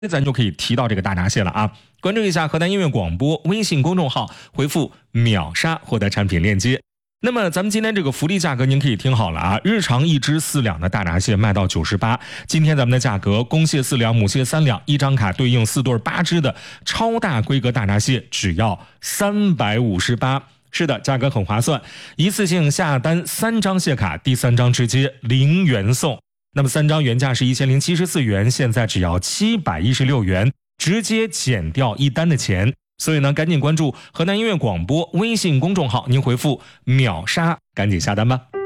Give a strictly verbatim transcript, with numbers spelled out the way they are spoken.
那咱就可以提到这个大闸蟹了啊！关注一下河南音乐广播微信公众号，回复秒杀获得产品链接。那么咱们今天这个福利价格您可以听好了啊，日常一只四两的大闸蟹卖到九十八，今天咱们的价格公蟹四两，母蟹三两，一张卡对应四对八只的超大规格大闸蟹，只要三百五十八。是的，价格很划算，一次性下单三张蟹卡，第三张直接零元送。那么三张原价是一千零七十四元，现在只要七百一十六元，直接减掉一单的钱。所以呢，赶紧关注河南音乐广播微信公众号，您回复秒杀，赶紧下单吧。